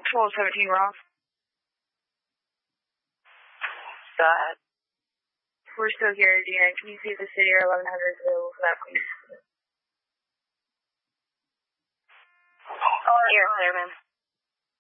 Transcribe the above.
1217 Ross. Go ahead. We're still here, Gina. Can you see if the city or 1100 is available for that, please? Oh, you're clear, ma'am.